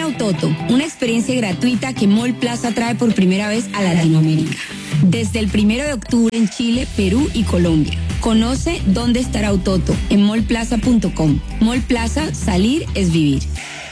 Autoto, una experiencia gratuita que Mall Plaza trae por primera vez a Latinoamérica. Desde el 1 de octubre en Chile, Perú y Colombia. Conoce dónde estará Autoto en mallplaza.com. Mall Plaza, salir es vivir.